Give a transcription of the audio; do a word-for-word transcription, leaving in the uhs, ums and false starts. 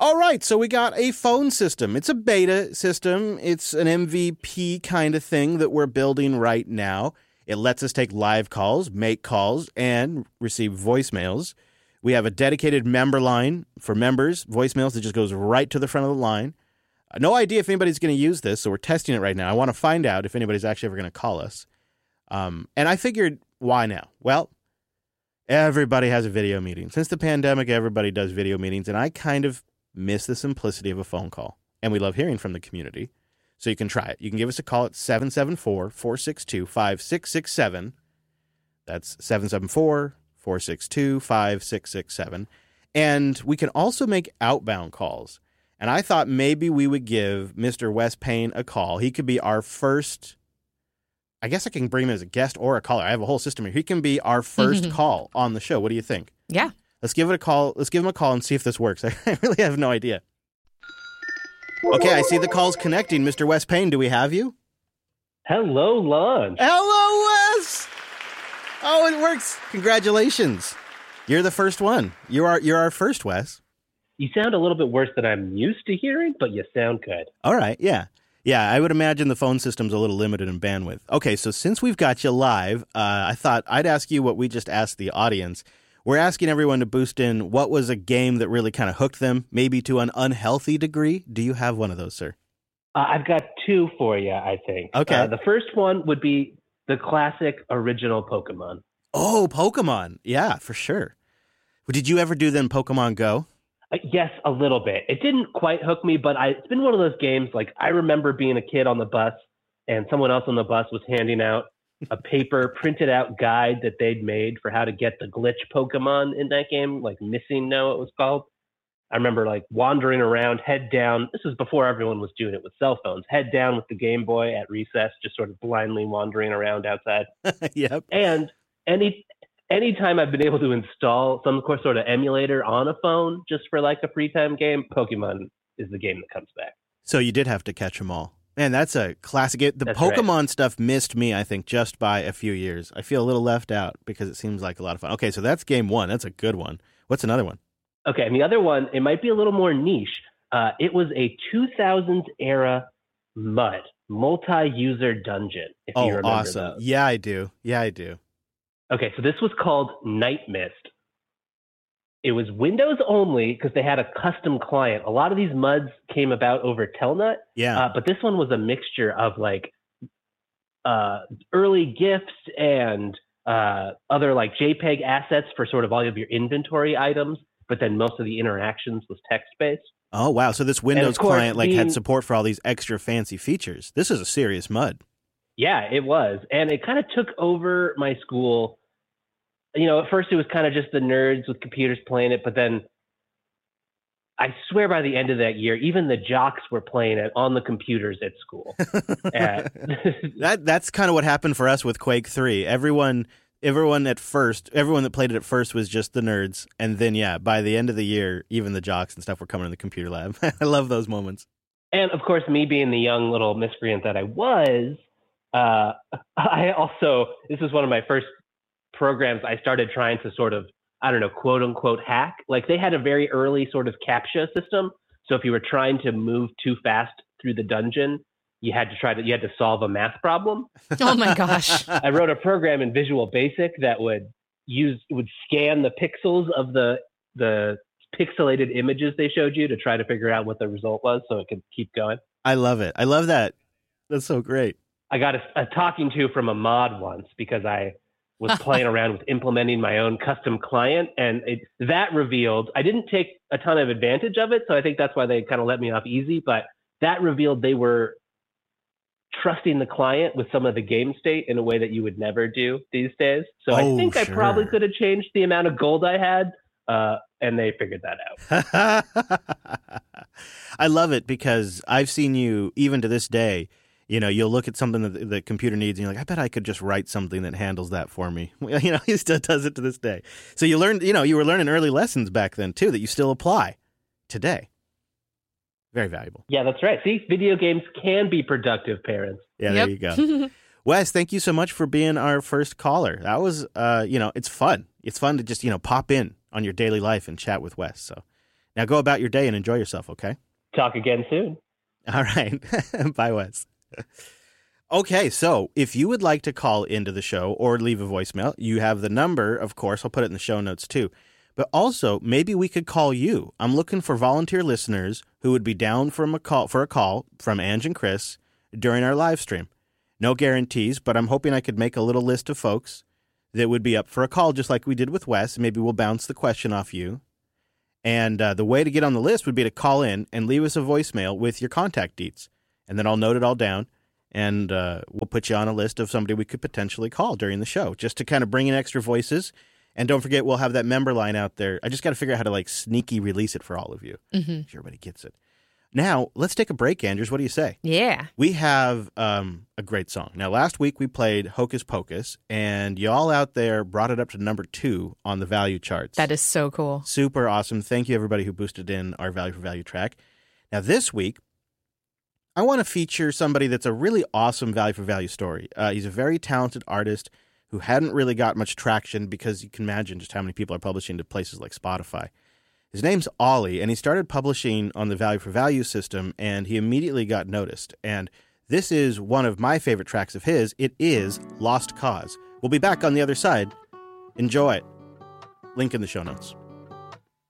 All right, so we got a phone system. It's a beta system. It's an M V P kind of thing that we're building right now. It lets us take live calls, make calls, and receive voicemails. We have a dedicated member line for members, voicemails that just goes right to the front of the line. No idea if anybody's going to use this, so we're testing it right now. I want to find out if anybody's actually ever going to call us. Um, and I figured, why now? Well, everybody has a video meeting. Since the pandemic, everybody does video meetings, and I kind of miss the simplicity of a phone call. And we love hearing from the community. So you can try it. You can give us a call at seven seven four, four six two, five six six seven. That's seven seven four, four six two, five six six seven. And we can also make outbound calls. And I thought maybe we would give Mister Wes Payne a call. He could be our first, I guess I can bring him as a guest or a caller. I have a whole system here. He can be our first call on the show. What do you think? Yeah. Let's give it a call. Let's give him a call and see if this works. I really have no idea. Okay, I see the call's connecting. Mister Wes Payne, do we have you? Hello, Lon. Hello, Wes! Oh, it works. Congratulations. You're the first one. You're our, you're our first, Wes. You sound a little bit worse than I'm used to hearing, but you sound good. All right, yeah. Yeah, I would imagine the phone system's a little limited in bandwidth. Okay, so since we've got you live, uh, I thought I'd ask you what we just asked the audience. We're asking everyone to boost in what was a game that really kind of hooked them, maybe to an unhealthy degree. Do you have one of those, sir? Uh, I've got two for you, I think. Okay. Uh, the first one would be the classic original Pokemon. Oh, Pokemon. Yeah, for sure. Did you ever do then Pokemon Go? Uh, yes, a little bit. It didn't quite hook me, but I, it's been one of those games, like I remember being a kid on the bus and someone else on the bus was handing out a paper printed out guide that they'd made for how to get the glitch Pokemon in that game, like Missing No, it was called. I remember like wandering around, head down. This was before everyone was doing it with cell phones. Head down with the Game Boy at recess, just sort of blindly wandering around outside. Yep. And any anytime I've been able to install some sort of emulator on a phone just for like a free time game, Pokemon is the game that comes back. So you did have to catch them all. Man, that's a classic. The That's Pokemon right. stuff missed me, I think, just by a few years. I feel a little left out because it seems like a lot of fun. Okay, so that's game one. That's a good one. What's another one? Okay, and the other one, it might be a little more niche. Uh, it was a two thousands era MUD, multi-user dungeon, if Oh, you remember awesome. those. Yeah, I do. Yeah, I do. Okay, so this was called Night Mist. It was Windows only because they had a custom client. A lot of these MUDs came about over Telnet, Yeah. uh, but this one was a mixture of like uh, early GIFs and uh, other like JPEG assets for sort of all of your inventory items, but then most of the interactions was text-based. Oh, wow. So this Windows course, client like being- had support for all these extra fancy features. This is a serious MUD. Yeah, it was. And it kind of took over my school. You know, at first it was kind of just the nerds with computers playing it, but then I swear by the end of that year, even the jocks were playing it on the computers at school. uh, That that's kind of what happened for us with Quake three. Everyone everyone at first, everyone that played it at first was just the nerds, and then yeah, by the end of the year, even the jocks and stuff were coming in the computer lab. I love those moments. and of course, me being the young little miscreant that I was, uh, I also, this was one of my first programs I started trying to sort of, I don't know, quote unquote hack. Like they had a very early sort of CAPTCHA system. So if you were trying to move too fast through the dungeon, you had to try to, you had to solve a math problem. Oh my gosh. I wrote a program in Visual Basic that would use, would scan the pixels of the, the pixelated images they showed you to try to figure out what the result was so it could keep going. I love it. I love that. That's so great. I got a, a talking to from a mod once because I was playing around with implementing my own custom client, and it, that revealed, I didn't take a ton of advantage of it, so I think that's why they kind of let me off easy, but that revealed they were trusting the client with some of the game state in a way that you would never do these days. So Oh, I think sure. I probably could have changed the amount of gold I had, uh, and they figured that out. I love it because I've seen you, even to this day, you know, you'll look at something that the computer needs and you're like, I bet I could just write something that handles that for me. You know, he still does it to this day. So you learned, you know, you were learning early lessons back then too that you still apply today. Very valuable. Yeah, that's right. See, video games can be productive, parents. Yeah, Yep. there you go. Wes, thank you so much for being our first caller. That was, uh, you know, it's fun. It's fun to just, you know, pop in on your daily life and chat with Wes. So Now go about your day and enjoy yourself, okay? Talk again soon. All right. Bye, Wes. Okay, so if you would like to call into the show or leave a voicemail, you have the number, of course. I'll put it in the show notes too. But also, maybe we could call you. I'm looking for volunteer listeners who would be down for a call, for a call from Ange and Chris during our live stream. No guarantees, but I'm hoping I could make a little list of folks that would be up for a call, just like we did with Wes. Maybe we'll bounce the question off you. And uh, the way to get on the list would be to call in and leave us a voicemail with your contact deets. And then I'll note it all down, and uh, we'll put you on a list of somebody we could potentially call during the show, just to kind of bring in extra voices. And don't forget, we'll have that member line out there. I just got to figure out how to like sneaky release it for all of you. Mm-hmm. If everybody gets it. Now, let's take a break, Andrews. What do you say? Yeah. We have um, a great song. Now, last week we played Hocus Pocus, and y'all out there brought it up to number two on the value charts. That is so cool. Super awesome. Thank you, everybody who boosted in our Value for Value track. Now, this week, I want to feature somebody that's a really awesome Value for Value story. Uh, he's a very talented artist who hadn't really got much traction because you can imagine just how many people are publishing to places like Spotify. His name's Ollie, and he started publishing on the Value for Value system, and he immediately got noticed. And this is one of my favorite tracks of his. It is Lost Cause. We'll be back on the other side. Enjoy it. Link in the show notes.